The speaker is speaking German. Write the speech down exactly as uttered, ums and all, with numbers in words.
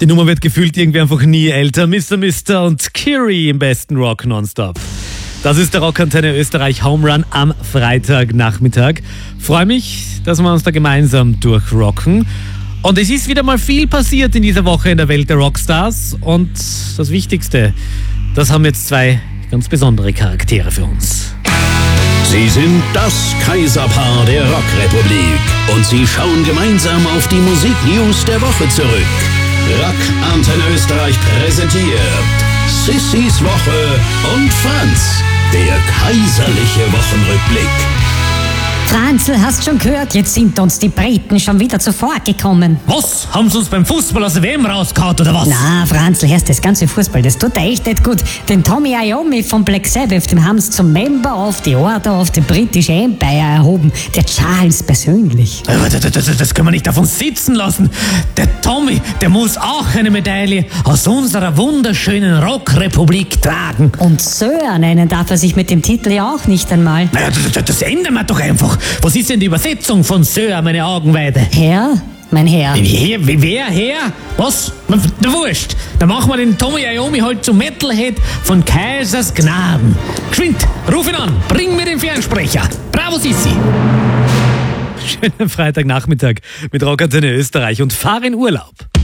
Die Nummer wird gefühlt irgendwie einfach nie älter. Mister Mister und Kiri im besten Rock nonstop. Das ist der Rockantenne Österreich Home Run am Freitagnachmittag. Freue mich, dass wir uns da gemeinsam durchrocken. Und es ist wieder mal viel passiert in dieser Woche in der Welt der Rockstars. Und das Wichtigste, das haben jetzt zwei ganz besondere Charaktere für uns. Sie sind das Kaiserpaar der Rockrepublik und sie schauen gemeinsam auf die Musiknews der Woche zurück. Rock Antenne Österreich präsentiert Sissys Woche und Franz, der kaiserliche Wochenrückblick. Franzl, hast schon gehört, jetzt sind uns die Briten schon wieder zuvor gekommen. Was? Haben sie uns beim Fußball aus der W M rausgehauen oder was? Na, Franzl, erst das ganze Fußball, das tut dir echt nicht gut. Den Tommy Iommi von Black Sabbath, den haben sie zum Member of the Order of the British Empire erhoben. Der Charles persönlich. Aber Das, das, das können wir nicht auf uns sitzen lassen. Der Tommy, der muss auch eine Medaille aus unserer wunderschönen Rockrepublik tragen. Und Sir nennen darf er sich mit dem Titel ja auch nicht einmal. Naja, das, das ändern wir doch einfach. Was ist denn die Übersetzung von Sir, meine Augenweide? Herr? Mein Herr. Wer, wer, Herr? Was? Na, wurscht. Dann machen wir den Tommy Iommi halt zum Metalhead von Kaisers Gnaden. Geschwind, ruf ihn an, bring mir den Fernsprecher. Bravo, Sissi. Schönen Freitagnachmittag mit Rockantenne Österreich und fahr in Urlaub.